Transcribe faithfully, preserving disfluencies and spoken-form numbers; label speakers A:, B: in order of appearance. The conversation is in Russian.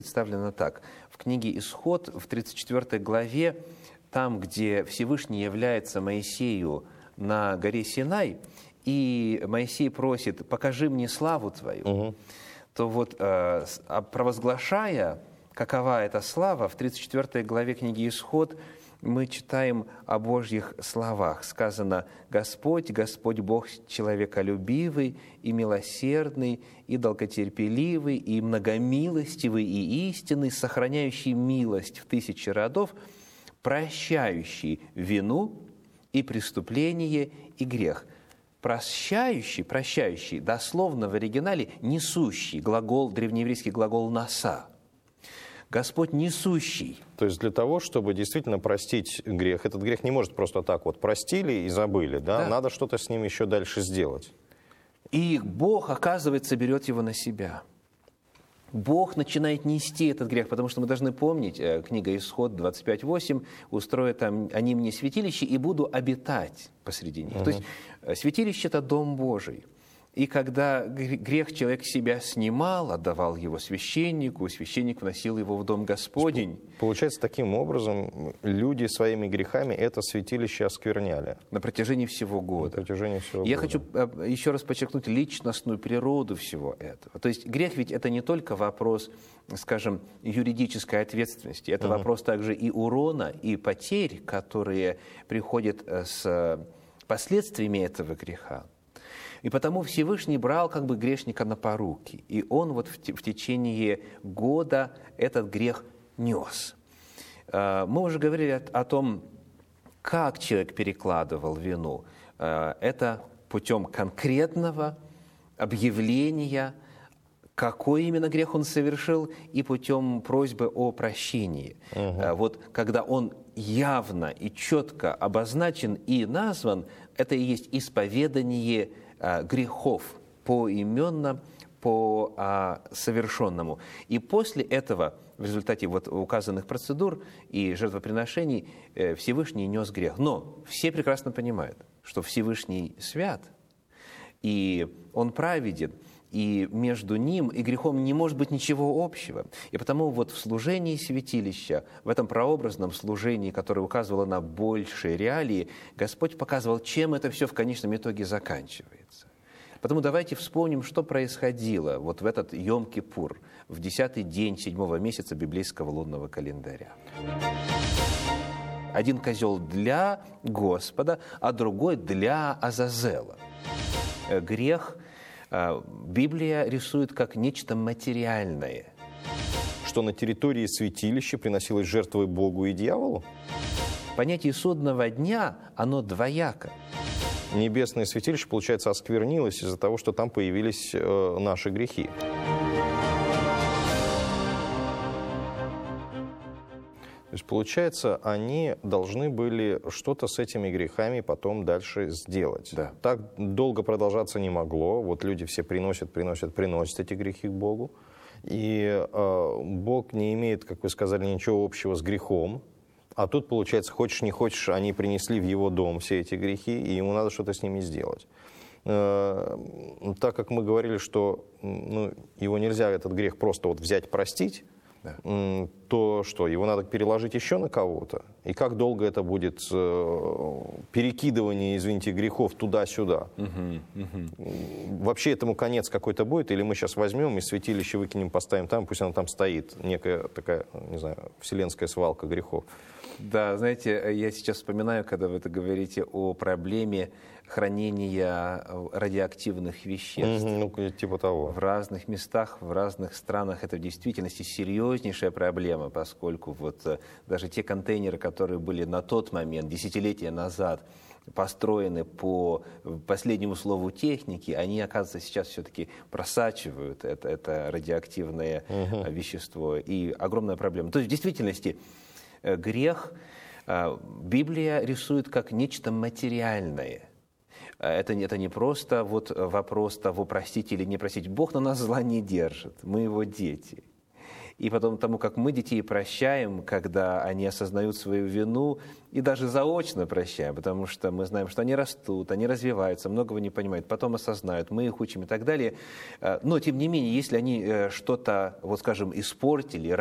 A: Представлено так. В книге «Исход» в тридцать четвёртой главе, там, где Всевышний является Моисею на горе Синай, и Моисей просит: «Покажи мне славу Твою», угу. то вот, э, провозглашая, какова эта слава, в тридцать четвёртой главе книги «Исход» мы читаем о Божьих словах. Сказано: «Господь, Господь Бог человеколюбивый и милосердный, и долготерпеливый, и многомилостивый, и истинный, сохраняющий милость в тысячи родов, прощающий вину и преступление и грех». Прощающий, прощающий, дословно в оригинале несущий, глагол, древнееврейский глагол «наса». Господь несущий.
B: То есть для того, чтобы действительно простить грех, этот грех не может просто так вот простили и забыли, да? Да. Надо что-то с ним еще дальше сделать.
A: И Бог, оказывается, берет его на себя. Бог начинает нести этот грех, потому что мы должны помнить, книга «Исход» двадцать пять восемь, «Устроят они мне святилище, и буду обитать посреди них». Угу. То есть святилище – это дом Божий. И когда грех человек себя снимал, отдавал его священнику, священник вносил его в дом Господень.
B: Получается, таким образом люди своими грехами это святилище оскверняли.
A: На протяжении всего года.
B: На протяжении всего
A: Я
B: года.
A: хочу еще раз подчеркнуть личностную природу всего этого. То есть грех ведь это не только вопрос, скажем, юридической ответственности. Это uh-huh. вопрос также и урона, и потерь, которые приходят с последствиями этого греха. И потому Всевышний брал как бы грешника на поруки. И он вот в, в течение года этот грех нес. Мы уже говорили о, о том, как человек перекладывал вину. Это путем конкретного объявления, какой именно грех он совершил, и путем просьбы о прощении. Угу. Вот когда он явно и четко обозначен и назван, это и есть исповедание грехов поименно, по а, совершенному. И после этого, в результате вот указанных процедур и жертвоприношений, э, Всевышний нес грех. Но все прекрасно понимают, что Всевышний свят, и Он праведен, и между ним и грехом не может быть ничего общего. И потому вот в служении святилища, в этом прообразном служении, которое указывало на большие реалии, Господь показывал, чем это все в конечном итоге заканчивается. Потому давайте вспомним, что происходило вот в этот Йом-Кипур, в десятый день седьмого месяца библейского лунного календаря. Один козел для Господа, а другой для Азазела. Грех Библия рисует как нечто материальное.
B: Что на территории святилища приносилось жертвой Богу и дьяволу?
A: Понятие судного дня, оно двояко.
B: Небесное святилище, получается, осквернилось из-за того, что там появились э, наши грехи. То есть, получается, они должны были что-то с этими грехами потом дальше сделать.
A: Да.
B: Так долго продолжаться не могло. Вот люди все приносят, приносят, приносят эти грехи к Богу. И э, Бог не имеет, как вы сказали, ничего общего с грехом. А тут, получается, хочешь не хочешь, они принесли в его дом все эти грехи, и ему надо что-то с ними сделать. Э, так как мы говорили, что ну, его нельзя, этот грех, просто вот взять, простить, да. то что, его надо переложить еще на кого-то? И как долго это будет э, перекидывание, извините, грехов туда-сюда? Угу, угу. Вообще этому конец какой-то будет? Или мы сейчас возьмем и святилище выкинем, поставим там, пусть оно там стоит, некая такая, не знаю, вселенская свалка грехов?
A: Да, знаете, я сейчас вспоминаю, когда вы это говорите о проблеме хранения радиоактивных веществ.
B: Ну, типа того.
A: В разных местах, в разных странах это в действительности серьезнейшая проблема, поскольку вот даже те контейнеры, которые были на тот момент, десятилетия назад, построены по последнему слову техники, они, оказывается, сейчас все-таки просачивают это, это радиоактивное угу. вещество. И огромная проблема. То есть, в действительности, грех Библия рисует как нечто материальное. Это, это не просто вот вопрос того, простить или не простить. Бог на нас зла не держит, мы его дети. и потом тому, как мы детей прощаем, когда они осознают свою вину, и даже заочно прощаем, потому что мы знаем, что они растут, они развиваются, многого не понимают, потом осознают, мы их учим и так далее. Но, тем не менее, если они что-то, вот скажем, испортили,